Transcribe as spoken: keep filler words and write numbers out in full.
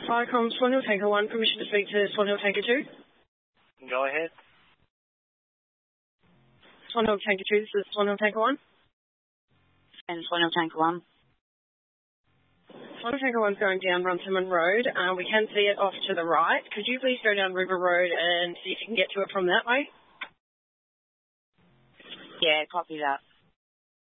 Viacom Swan Hill Tanker one, permission to speak to Swan Hill Tanker two. Go ahead. Swan Hill Tanker two, this is Swan Hill Tanker one. And Swan Hill Tanker one. Swan Hill Tanker one's going down Runciman Road. Uh, we can see it off to the right. Could you please go down River Road and see if you can get to it from that way? Yeah, copy that.